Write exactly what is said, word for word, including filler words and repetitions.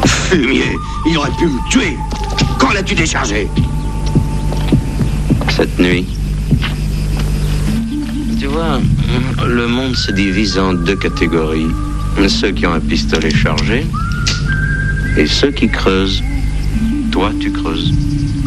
Fumier, il aurait pu me tuer. Quand l'as-tu déchargé? Cette nuit. Tu vois, le monde se divise en deux catégories. Ceux qui ont un pistolet chargé et ceux qui creusent. Toi, tu creuses.